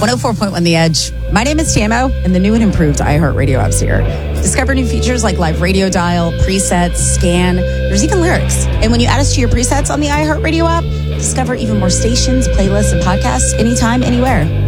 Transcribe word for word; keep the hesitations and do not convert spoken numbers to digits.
one oh four point one The Edge. My name is Tamo, and the new and improved iHeartRadio app's here. Discover new features like live radio dial, presets, scan. There's even lyrics. And when you add us to your presets on the iHeartRadio app, discover even more stations, playlists, and podcasts anytime, anywhere.